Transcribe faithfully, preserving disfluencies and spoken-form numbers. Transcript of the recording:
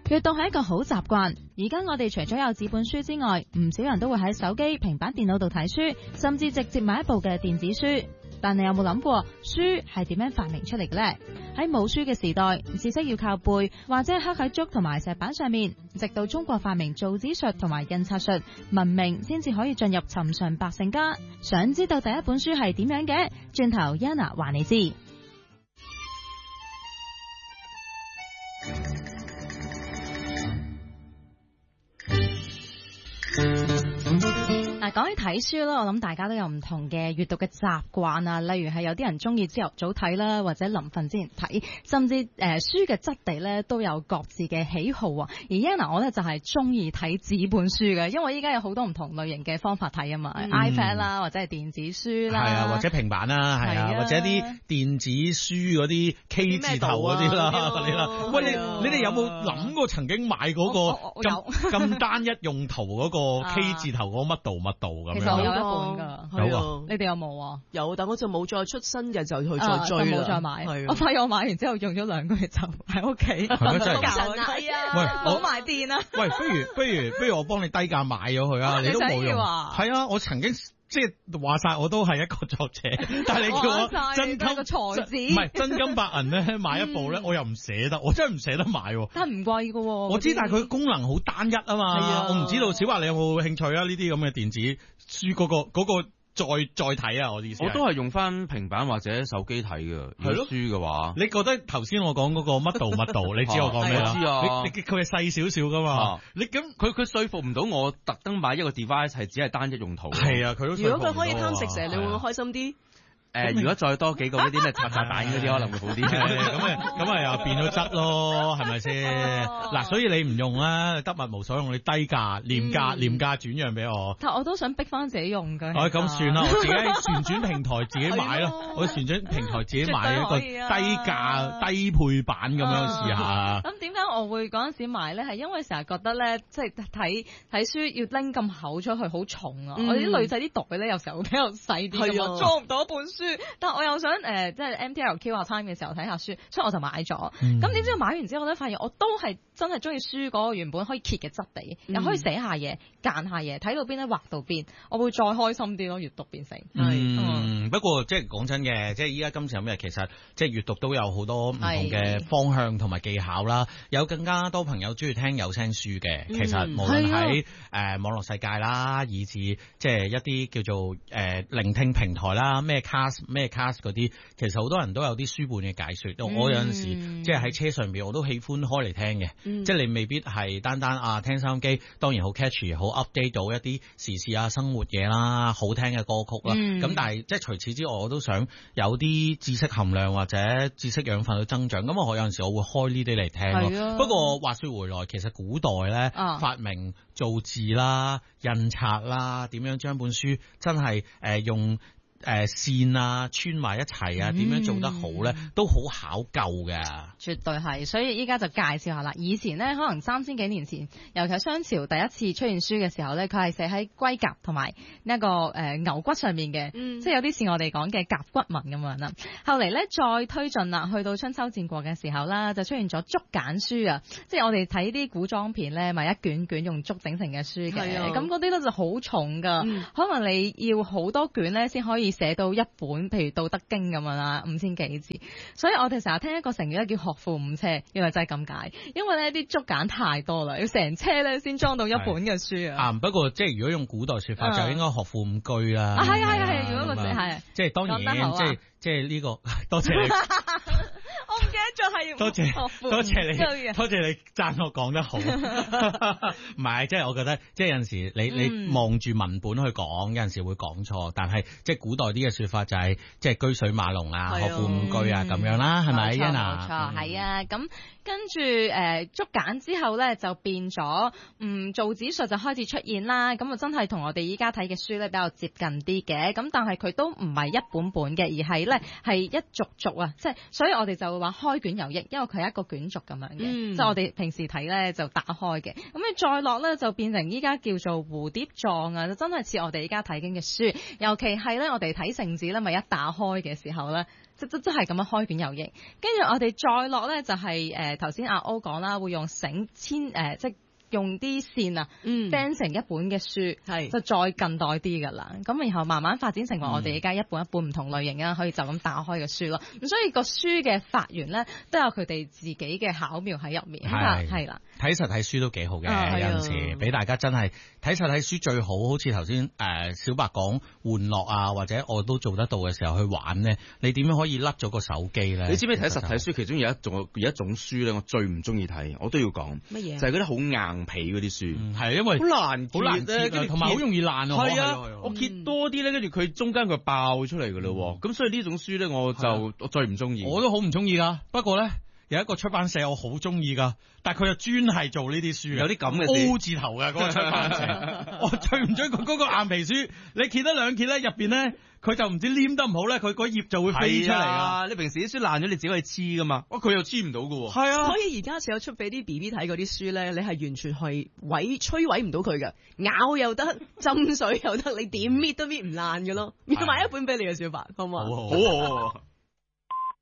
閱讀係一個好習慣，而家我哋除咗有紙本書之外，唔少人都會喺手機、平板電腦度睇書，甚至直接買一部嘅電子書。但你有冇諗過書係點樣發明出嚟嘅呢？喺冇書嘅時代，知識要靠背或者刻喺竹同埋石板上面，直到中國發明造紙術同埋印刷術，文明先至可以進入尋常百姓家。想知道第一本書係點樣嘅？轉頭 Yana 話你知。嗱，講起睇書啦，我諗大家都有唔同嘅閱讀嘅習慣啊，例如係有啲人中意朝頭早睇啦，或者臨瞓之前睇，甚至誒、呃、書嘅質地咧都有各自嘅喜好啊。而 Yana 我咧就係中意睇紙本書嘅，因為依家有好多唔同類型嘅方法睇啊嘛、嗯、，iPad 啦，或者係電子書啦， 係啊，或者平板啦，係啊，啊，或者啲電子書嗰啲 K 字頭嗰啲啦，嗰啲啦。喂，你你哋有冇諗過曾經買嗰個咁咁單一用途嗰個 K 字頭嗰乜度乜度咁樣？ 其實我有一本噶， 有啊， 你哋有冇啊？ 有，但我就冇再出新嘅，就去再追啦， 冇、啊、再買。我發現我買完之後用咗兩個月就喺屋企， 係咩真係？ 係啊，冇埋電啊！ 喂，不如不如不如我幫你低價買咗佢啊！你都冇用，係啊，我曾經。即係話晒我都係一個作者，但係你叫我真金個才子， 唔係真金白銀咧買一部咧、嗯，我又唔捨得，我真係唔捨得買。 但係唔貴噶， 我知，但係佢功能好單一啊嘛。係啊，我唔知道小華你有冇興趣啊？呢啲咁嘅電子書嗰、嗰個嗰、嗰個再再睇啊！我啲意思我都係用翻平板或者手機睇嘅。係咯，書嘅話， 你覺得頭先我講嗰個乜度乜度，你知我講咩啦？ 知啊， 你佢係細少少噶嘛？啊、你咁佢佢說服唔到我，特登買一個 device 係只係單一用途。 係啊，佢都如果佢可以貪食蛇，你會唔會開心啲？ 誒、呃，如果再多幾個嗰啲咩拆炸彈嗰啲，可能會好啲。 咁啊，咁啊又變咗質咯，係咪先？嗱，所以你唔用啊，得物無所用，你低價廉價廉價轉讓俾我。 但我都想逼翻自己用㗎。 哦，咁算啦，我自己喺旋轉平台自己買咯，我旋轉平台自己買一個低價低配版咁樣試下。 咁點解我會嗰陣時買咧？係因為成日覺得咧，即係睇睇書要拎咁厚出去，好重啊！嗯、我啲女仔啲袋咧，有時候比較細啲㗎嘛，裝唔到一本書。但我又想誒、呃，即係 M T L Q 下 time 嘅時候睇下書，所以我就買咗。咁點知我買完之後咧，發現我都係真係中意書嗰個原本可以揭嘅質地，嗯、又可以寫下嘢、間下嘢，睇到邊咧畫到邊，我會再開心啲咯。閱讀變成嗯，嗯不過即係講真嘅，即係依家今時今日其實即係閱讀都有好多唔同嘅方向同埋技巧啦。有更加多朋友中意聽有聲書嘅、嗯，其實無論喺誒、呃、網絡世界啦，以至即係一啲叫做誒、呃、聆聽平台啦，咩卡。咩 cast 嗰啲，其實好多人都有啲書本嘅解說。嗯、我有陣時即係喺車上邊，我都喜歡開嚟聽嘅。嗯、即係你未必係單單啊聽收音機，當然好 catchy， 好 update 到一啲時事啊、生活嘢啦、好聽嘅歌曲啦。咁、嗯、但係即係除此之外，我都想有啲知識含量或者知識養分去增長。咁我有陣時我會開呢啲嚟聽咯。不過話說回來，其實古代咧、啊、發明造字啦、印刷啦，點樣將本書真係誒、呃、用。誒、呃，線啊，穿埋一齊啊，點樣做得好咧、嗯，都好考究嘅。 絕對係，所以依家就介紹下啦。以前咧，可能三千幾年前，尤其係商朝第一次出現書嘅時候咧，佢係寫喺龜甲同埋呢一個誒、呃、牛骨上面嘅、嗯，即係有啲似我哋講嘅甲骨文咁樣啦。後嚟咧再推進啦，去到春秋戰國嘅時候啦，就出現咗竹簡書啊，即係我哋睇啲古裝片咧，咪一卷卷用竹整成嘅書嘅，咁嗰啲咧就好重噶、嗯，可能你要好多卷咧先可以寫到一本，譬如《道德經》咁樣啦，五千幾字。所以我哋成日聽一個成語咧，叫學富五車，原來就係咁解。因為咧啲竹簡太多啦，要成車咧先裝到一本嘅書啊。 啊，不過即係如果用古代說法，嗯、就應該學富五車啦。 啊，係係係，如果個係， 即係當然，即係即係呢個，多謝你。 我唔記得咗係多謝多謝你，多謝你讚我講得好。唔係，即係我覺得，即係有陣時你、嗯、你望住文本去講，有陣時會講錯。但係即係古代啲嘅說法就係、是、即係車水馬龍啊，學富五車啊咁樣啦，係咪？ 冇錯冇錯，係啊。咁跟住誒竹簡之後咧就變咗，嗯，造紙術就開始出現啦。咁啊真係同我哋依家睇嘅書咧比較接近啲嘅。咁但係佢都唔係一本本嘅，而係咧係一逐逐啊，即係所以我哋就會話開開卷有益，因為佢係一個卷軸咁樣嘅， 嗯、 即係我哋平時睇咧就打開嘅。咁你再落咧就變成依家叫做蝴蝶狀啊，就真係似我哋依家睇緊嘅書。尤其係咧，我哋睇聖旨咧，咪一打開嘅時候咧，即即即係咁樣開卷有益。跟住我哋再落咧就係誒頭先阿歐講啦，會用繩牽誒即。用啲線啊，釘、嗯、成一本嘅書，係就再近代啲噶啦。咁然後慢慢發展成為我哋而家一本一本唔同類型啊，可以就咁打開嘅書咯。咁所以個書嘅發源咧，都有佢哋自己嘅巧妙喺入面。係係啦， 睇實體書都幾好嘅， 啊、 有陣時俾大家真係睇實體書最好。好似頭先誒小白講玩樂啊，或者我都做得到嘅時候去玩咧，你點樣可以甩咗個手機咧？ 你知唔知睇實體書其中有一種有一種書咧，我最唔中意睇，我都要講乜嘢？就係嗰啲好硬皮嗰啲書， 係、嗯、因為好難好難咧，跟住同埋好容易爛啊。 係啊，我揭多啲咧，跟住佢中間佢爆出嚟噶咯。咁、嗯、所以呢種書咧，我就、啊、我最唔中意。 我都好唔中意噶，不過咧有一個出版社我好中意噶，但係佢又專係做呢啲書， 有啲咁嘅事 O 字頭嘅嗰、嗰個出版社。我最唔中意佢嗰個硬皮書，你揭得兩揭咧，入邊咧佢就唔知黏得唔好咧，佢嗰頁就會飛出嚟啊！ 你平時啲書爛咗，你自己可以黐噶嘛？哇，佢又黐唔到噶喎。 係啊，所以而家有出俾啲 B B 睇嗰啲書咧，你係完全係毀摧毀唔到佢嘅，咬又得，浸水又得，你點搣都搣唔爛嘅咯。要買一本俾你嘅小白，好唔好？ 好好好。